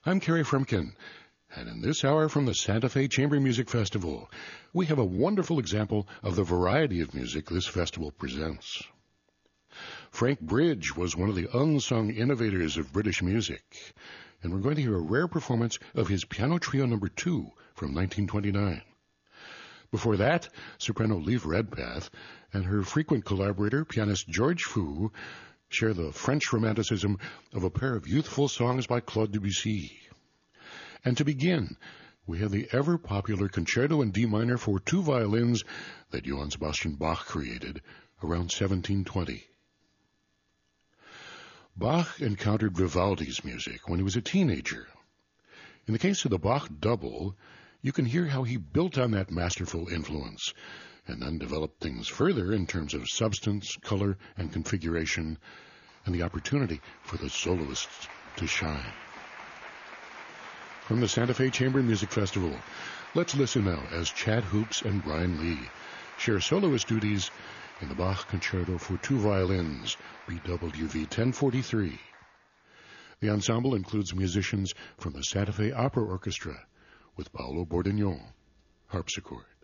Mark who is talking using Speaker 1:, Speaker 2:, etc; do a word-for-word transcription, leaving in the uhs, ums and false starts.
Speaker 1: I'm Kerry Frumkin, and in this hour from the Santa Fe Chamber Music Festival, we have a wonderful example of the variety of music this festival presents. Frank Bridge was one of the unsung innovators of British music, and we're going to hear a rare performance of his Piano Trio Number Two from nineteen twenty-nine. Before that, soprano Liv Redpath and her frequent collaborator, pianist George Fou, share the French romanticism of a pair of youthful songs by Claude Debussy. And to begin, we have the ever-popular Concerto in D minor for two violins that Johann Sebastian Bach created around seventeen twenty. Bach encountered Vivaldi's music when he was a teenager. In the case of the Bach double, you can hear how he built on that masterful influence and then developed things further in terms of substance, color, and configuration, and the opportunity for the soloists to shine. From the Santa Fe Chamber Music Festival, let's listen now as Chad Hoops and Brian Lee share soloist duties in the Bach Concerto for two violins, B W V ten forty-three. The ensemble includes musicians from the Santa Fe Opera Orchestra with Paolo Bordignon, harpsichord.